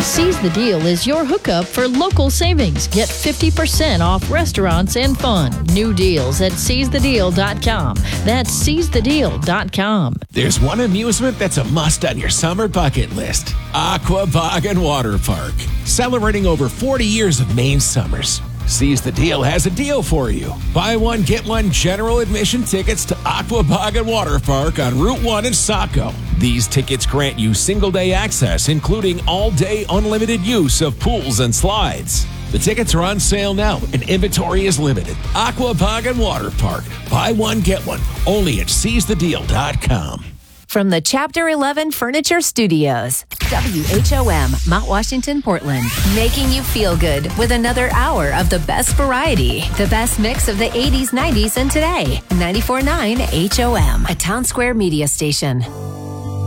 Seize the Deal is your hookup for local savings. Get 50% off restaurants and fun. New deals at seizethedeal.com. That's seizethedeal.com. There's one amusement that's a must on your summer bucket list. Aqua Boggan Water Park. Celebrating over 40 years of Maine summers. Seize the Deal has a deal for you. Buy one, get one general admission tickets to Aqua Boggan Water Park on Route 1 in Saco. These tickets grant you single-day access, including all-day unlimited use of pools and slides. The tickets are on sale now, and inventory is limited. Aqua Boggan Water Park. Buy one, get one. Only at seizethedeal.com. From the Chapter 11 Furniture Studios, WHOM, Mount Washington, Portland. Making you feel good with another hour of the best variety. The best mix of the 80s, 90s, and today. 94.9 HOM, a Town Square media station.